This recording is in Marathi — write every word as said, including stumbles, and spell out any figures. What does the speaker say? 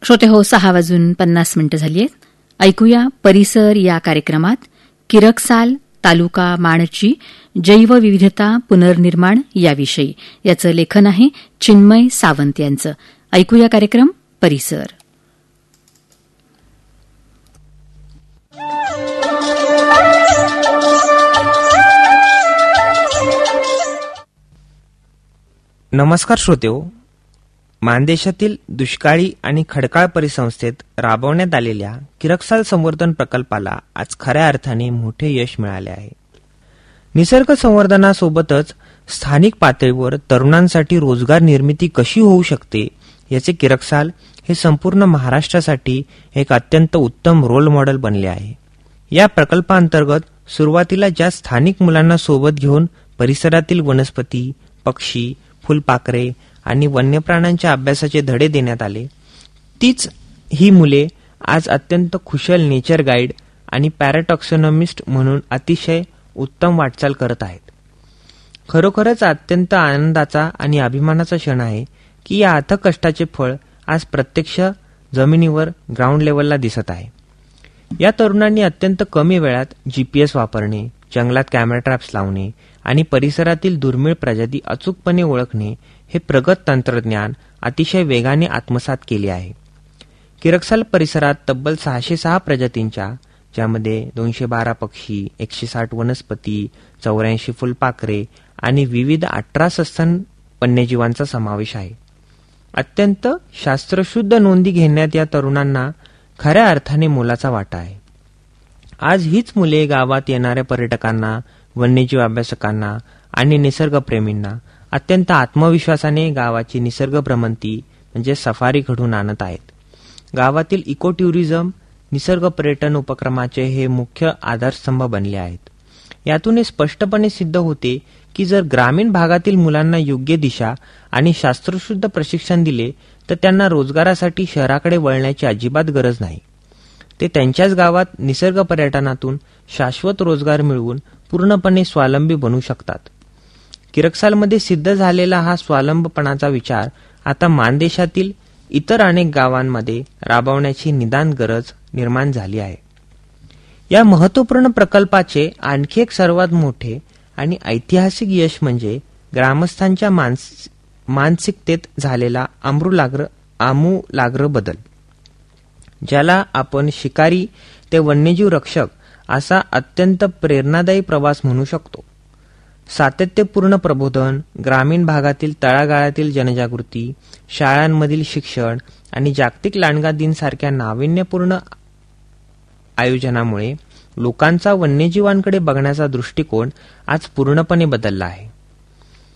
श्रोते हो, सहा वाजून पन्नास मिनिटं झाली आहेत. ऐकूया परिसर या कार्यक्रमात किरकसाल तालुका माणची जैवविविधता पुनर्निर्माण याविषयी. याचं लेखन आहे चिन्मय सावंत यांचं. ऐकूया कार्यक्रम परिसर. नमस्कार श्रोतेहो, मानदेशातील दुष्काळी आणि खडकाळ परिसंस्थेत राबवण्यात आलेल्या किरकसाल संवर्धन प्रकल्पाला आज खऱ्या अर्थाने मोठे यश मिळाले आहे. निसर्ग संवर्धनासोबतच स्थानिक पातळीवर तरुणांसाठी रोजगार निर्मिती कशी होऊ शकते याचे किरकसाल हे संपूर्ण महाराष्ट्रासाठी एक अत्यंत उत्तम रोल मॉडेल बनले आहे. या प्रकल्पांतर्गत सुरुवातीला ज्या स्थानिक मुलांना सोबत घेऊन परिसरातील वनस्पती, पक्षी, फुलपाखरे आणि वन्यप्राण्यांच्या अभ्यासाचे धडे देण्यात आले, तीच ही मुले आज अत्यंत कुशल नेचर गाईड आणि पॅराटॉक्सोनॉमिस्ट म्हणून अतिशय उत्तम वाटचाल करत आहेत. खरोखरच अत्यंत आनंदाचा आणि अभिमानाचा क्षण आहे की या अथक कष्टाचे फळ आज प्रत्यक्ष जमिनीवर ग्राउंड लेवलला दिसत आहे. या तरुणांनी अत्यंत कमी वेळात जीपीएस वापरणे, जंगलात कॅमेरा ट्रॅप्स लावणे आणि परिसरातील दुर्मिळ प्रजाती अचूकपणे ओळखणे हे प्रगत तंत्रज्ञान अतिशय वेगाने आत्मसात केले आहे. किरकसाल परिसरात तब्बल सहाशे सहा प्रजातींच्या, ज्यामध्ये दोनशे बारा पक्षी, एकशे साठ वनस्पती, चौऱ्याऐंशी फुलपाखरे आणि विविध अठरा सस्तन वन्यजीवांचा समावेश आहे. अत्यंत शास्त्रशुद्ध नोंदी घेण्यात या तरुणांना खऱ्या अर्थाने मोलाचा वाटा आहे. आज हीच मुले गावात येणाऱ्या पर्यटकांना, वन्यजीव अभ्यासकांना आणि निसर्गप्रेमींना अत्यंत आत्मविश्वासाने गावाची निसर्ग भ्रमंती म्हणजे सफारी घडवून आणत आहेत. गावातील इको टुरिझम निसर्ग पर्यटन उपक्रमाचे हे मुख्य आधारस्तंभ बनले आहेत. यातून हे स्पष्टपणे सिद्ध होते की जर ग्रामीण भागातील मुलांना योग्य दिशा आणि शास्त्रशुद्ध प्रशिक्षण दिले तर त्यांना रोजगारासाठी शहराकडे वळण्याची अजिबात गरज नाही. ते त्यांच्याच गावात निसर्ग पर्यटनातून शाश्वत रोजगार मिळवून पूर्णपणे स्वावलंबी बनू शकतात. किरकसालमध्ये सिद्ध झालेला हा स्वावलंबपणाचा विचार आता मानदेशातील इतर अनेक गावांमध्ये राबवण्याची निदान गरज निर्माण झाली आहे. या महत्त्वपूर्ण प्रकल्पाचे आणखी एक सर्वात मोठे आणि ऐतिहासिक यश म्हणजे ग्रामस्थांच्या मानस मानसिकतेत झालेला आमूलाग्र आमूलाग्र बदल, ज्याला आपण शिकारी ते वन्यजीव रक्षक असा अत्यंत प्रेरणादायी प्रवास म्हणू शकतो. सातत्यपूर्ण प्रबोधन, ग्रामीण भागातील तळागाळातील जनजागृती, शाळांमधील शिक्षण आणि जागतिक लांडगा दिन सारख्या नाविन्यपूर्ण आयोजनामुळे लोकांचा वन्यजीवांकडे बघण्याचा दृष्टिकोन आज पूर्णपणे बदलला आहे.